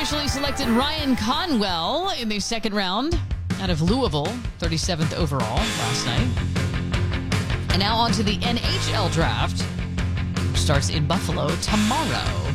officially selected Ryan Conwell in the second round out of Louisville, 37th overall last night. And now on to the NHL draft, which starts in Buffalo tomorrow.